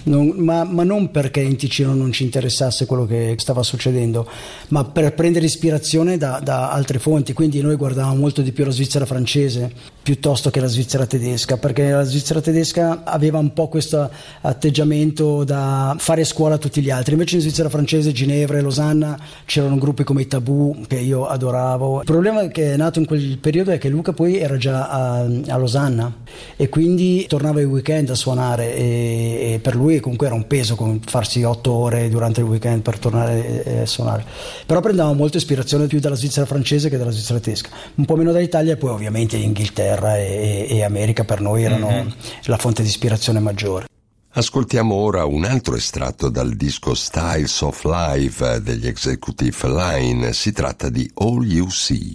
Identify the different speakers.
Speaker 1: ma non perché in Ticino non ci interessasse quello che stava succedendo, ma per prendere ispirazione da altre fonti. Quindi noi guardavamo molto di più la Svizzera francese piuttosto che la Svizzera tedesca, perché la Svizzera tedesca aveva un po' questo atteggiamento da fare scuola a tutti gli altri. Invece in Svizzera francese, Ginevra e Losanna, c'erano gruppi come i Tabù che io adoravo. Il problema che è nato in quel periodo è che Luca poi era già a Losanna e quindi tornava i weekend a suonare, e per lui comunque era un peso farsi 8 ore durante il weekend per tornare a suonare. Però prendevamo molta ispirazione più dalla Svizzera francese che dalla Svizzera tedesca, un po' meno dall'Italia, e poi ovviamente Inghilterra e America per noi erano la fonte di ispirazione maggiore.
Speaker 2: Ascoltiamo ora un altro estratto dal disco Styles of Life degli Executive Line. Si tratta di All You See.